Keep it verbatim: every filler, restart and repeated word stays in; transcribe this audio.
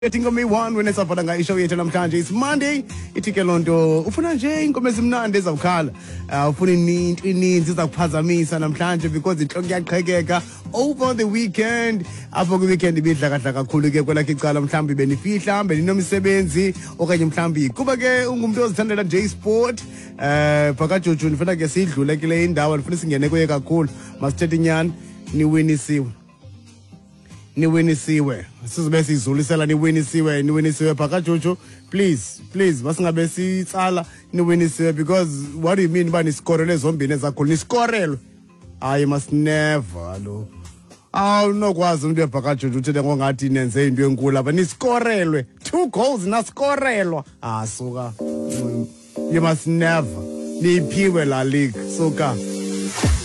Getting on me one when it's up on the show yet namhlanje it's Monday itike lonto ufuna nje inkomo ezimnandi ezawukhala ufuna ininto ininzi izakuphazamisa namhlanje because inhloko iyaqhekeka over the weekend apho ku weekend ibidla kadla kakhulu ke kwelakhe icala mhlawumbe benifihla mbe ninomsebenzi okanye mhlawumbe kuba ke ungumuntu ozithandela nje isport eh phakajojo nifuna ke sidlule kule indawo nifuna singene kuye kakhulu masithethe inyani niwinisiwe niwinisiwe sizobe sizulisela niwinisiwe niwinisiwe phakajojo please please basingabe sitsala niwinisiwe because what do you mean ba niskorele zombini ezakhulu niskorelwe I must never lo awu nokwazi umuntu ephakajojo uthele ngongathi nenze into enkulu apha niskorelwe two goals naskorelwa ah suka you must never niphiwe la league suka